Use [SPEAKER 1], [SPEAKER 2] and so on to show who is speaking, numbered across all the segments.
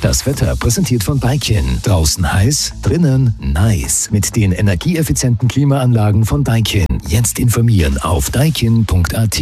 [SPEAKER 1] Das Wetter präsentiert von Daikin. Draußen heiß, drinnen nice. Mit den energieeffizienten Klimaanlagen von Daikin. Jetzt informieren auf daikin.at.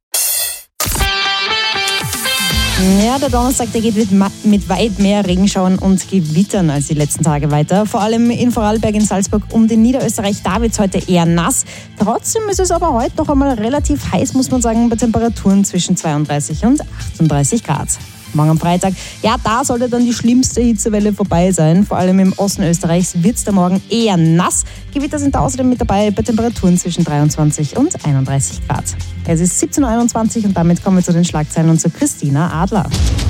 [SPEAKER 2] Ja, der Donnerstag, der geht mit weit mehr Regenschauern und Gewittern als die letzten Tage weiter. Vor allem in Vorarlberg, in Salzburg und in Niederösterreich, da wird es heute eher nass. Trotzdem ist es aber heute noch einmal relativ heiß, muss man sagen, bei Temperaturen zwischen 32 und 38 Grad. Morgen am Freitag, ja, da sollte dann die schlimmste Hitzewelle vorbei sein. Vor allem im Osten Österreichs wird es da morgen eher nass. Gewitter sind außerdem mit dabei bei Temperaturen zwischen 23 und 31 Grad. Es ist 17.21 Uhr und damit kommen wir zu den Schlagzeilen und zu Christina Adler.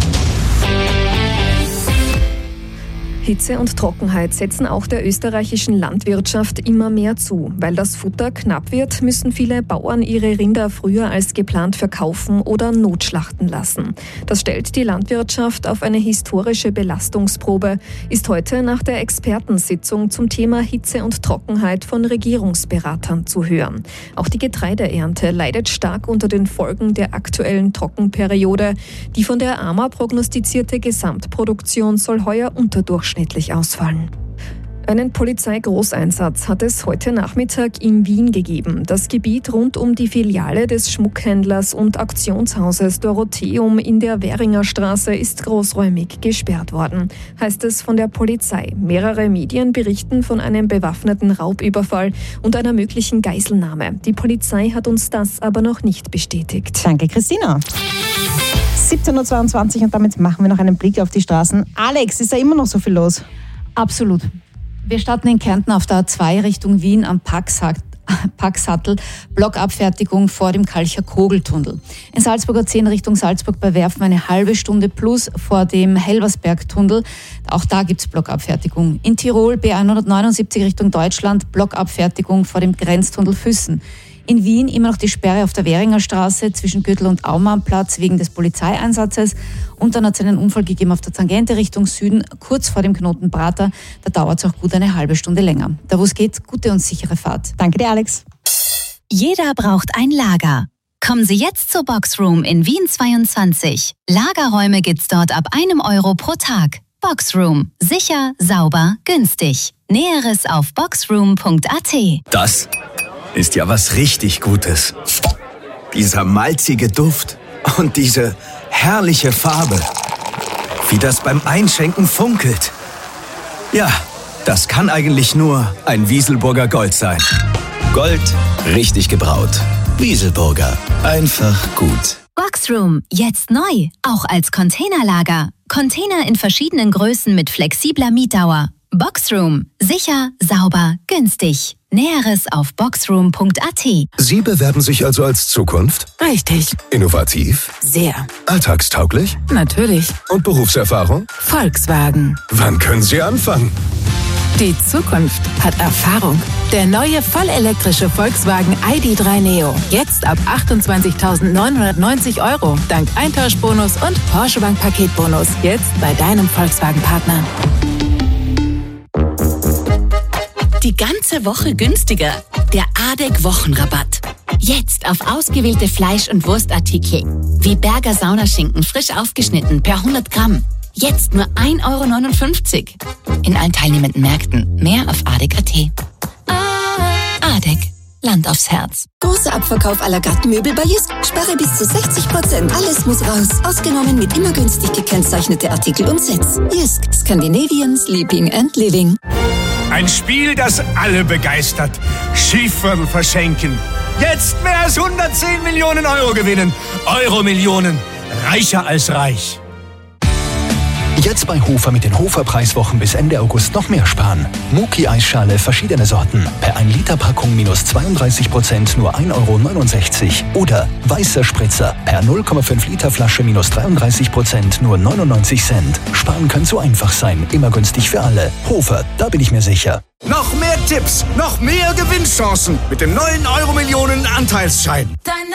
[SPEAKER 3] Hitze und Trockenheit setzen auch der österreichischen Landwirtschaft immer mehr zu. Weil das Futter knapp wird, müssen viele Bauern ihre Rinder früher als geplant verkaufen oder notschlachten lassen. Das stellt die Landwirtschaft auf eine historische Belastungsprobe, ist heute nach der Expertensitzung zum Thema Hitze und Trockenheit von Regierungsberatern zu hören. Auch die Getreideernte leidet stark unter den Folgen der aktuellen Trockenperiode. Die von der AMA prognostizierte Gesamtproduktion soll heuer unterdurchschnittlich ausfallen. Einen Polizeigroßeinsatz hat es heute Nachmittag in Wien gegeben. Das Gebiet rund um die Filiale des Schmuckhändlers und Auktionshauses Dorotheum in der Währinger Straße ist großräumig gesperrt worden, heißt es von der Polizei. Mehrere Medien berichten von einem bewaffneten Raubüberfall und einer möglichen Geiselnahme. Die Polizei hat uns das aber noch nicht bestätigt.
[SPEAKER 2] Danke, Christina. 17.22 Uhr und damit machen wir noch einen Blick auf die Straßen. Alex, ist da immer noch so viel los?
[SPEAKER 4] Absolut. Wir starten in Kärnten auf der A2 Richtung Wien am Packsattel, Blockabfertigung vor dem Kalcher Kogeltunnel. In Salzburger 10 Richtung Salzburg bei Werfen eine halbe Stunde plus vor dem Helversbergtunnel. Auch da gibt es Blockabfertigung. In Tirol B179 Richtung Deutschland, Blockabfertigung vor dem Grenztunnel Füssen. In Wien immer noch die Sperre auf der Währinger Straße zwischen Gürtel und Aumannplatz wegen des Polizeieinsatzes. Und dann hat es einen Unfall gegeben auf der Tangente Richtung Süden, kurz vor dem Knoten Prater. Da dauert es auch gut eine halbe Stunde länger. Da wo es geht, gute und sichere Fahrt.
[SPEAKER 2] Danke dir, Alex.
[SPEAKER 5] Jeder braucht ein Lager. Kommen Sie jetzt zur Boxroom in Wien 22. Lagerräume gibt's dort ab €1 pro Tag. Boxroom. Sicher, sauber, günstig. Näheres auf boxroom.at.
[SPEAKER 6] Das ist ja was richtig Gutes. Dieser malzige Duft und diese herrliche Farbe. Wie das beim Einschenken funkelt. Ja, das kann eigentlich nur ein Wieselburger Gold sein. Gold, richtig gebraut. Wieselburger, einfach gut.
[SPEAKER 5] Boxroom, jetzt neu, auch als Containerlager. Container in verschiedenen Größen mit flexibler Mietdauer. Boxroom, sicher, sauber, günstig. Näheres auf boxroom.at.
[SPEAKER 1] Sie bewerben sich also als Zukunft?
[SPEAKER 7] Richtig.
[SPEAKER 1] Innovativ?
[SPEAKER 7] Sehr.
[SPEAKER 1] Alltagstauglich?
[SPEAKER 7] Natürlich.
[SPEAKER 1] Und Berufserfahrung?
[SPEAKER 7] Volkswagen.
[SPEAKER 1] Wann können Sie anfangen?
[SPEAKER 7] Die Zukunft hat Erfahrung. Der neue vollelektrische Volkswagen ID.3 Neo. Jetzt ab 28.990 €. Dank Eintauschbonus und Porsche Bank Paketbonus. Jetzt bei deinem Volkswagen-Partner.
[SPEAKER 8] Die ganze Woche günstiger. Der ADEC-Wochenrabatt. Jetzt auf ausgewählte Fleisch- und Wurstartikel. Wie Berger Saunaschinken frisch aufgeschnitten per 100 Gramm. Jetzt nur €1,59. In allen teilnehmenden Märkten. Mehr auf ADEC.at. ADEC. Land aufs Herz.
[SPEAKER 9] Großer Abverkauf aller Gartenmöbel bei Jysk. Spare bis zu 60%. Alles muss raus. Ausgenommen mit immer günstig gekennzeichnete Artikel und Sets. Jysk. Scandinavian Sleeping and Living.
[SPEAKER 10] Ein Spiel, das alle begeistert. Schieferl verschenken. Jetzt mehr als 110 Millionen € gewinnen. Euro-Millionen. Reicher als reich.
[SPEAKER 1] Jetzt bei Hofer mit den Hofer-Preiswochen bis Ende August noch mehr sparen. Muki-Eisschale verschiedene Sorten. Per 1 Liter Packung minus 32% nur €1,69 €. Oder weißer Spritzer per 0,5 Liter Flasche minus 33% nur 99 Cent. Sparen kann so einfach sein. Immer günstig für alle. Hofer, da bin ich mir sicher.
[SPEAKER 10] Noch mehr Tipps, noch mehr Gewinnchancen mit dem neuen Euro-Millionen Anteilsschein.